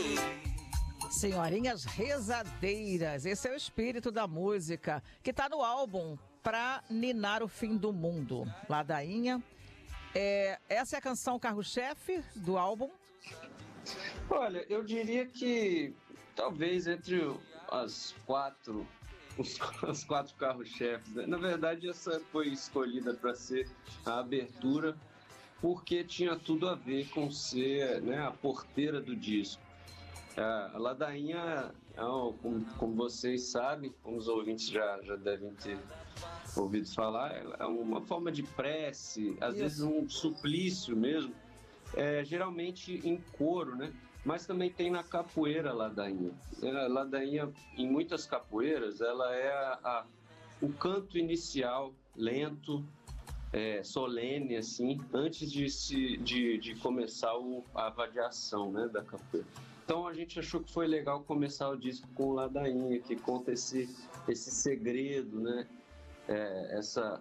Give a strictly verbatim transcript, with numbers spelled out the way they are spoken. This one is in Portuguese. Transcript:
Senhorinhas rezadeiras, esse é o espírito da música que está no álbum Pra Ninar o Fim do Mundo. Ladainha, é, essa é a canção carro-chefe do álbum? Olha, eu diria que talvez entre as quatro, os, os quatro carros-chefes, né? Na verdade, essa foi escolhida para ser a abertura, porque tinha tudo a ver com ser, né, a porteira do disco. A Ladainha, como, como vocês sabem, como os ouvintes já, já devem ter ouvido falar, é uma forma de prece, às Isso. vezes um suplício mesmo, é, geralmente em coro, né? Mas também tem na capoeira a Ladainha. A Ladainha, em muitas capoeiras, ela é a, a, o canto inicial, lento, é, solene, assim, antes de, se, de, de começar o, a vadiação, né, da capoeira. Então a gente achou que foi legal começar o disco com Ladainha, que conta esse, esse segredo, né? É, essa,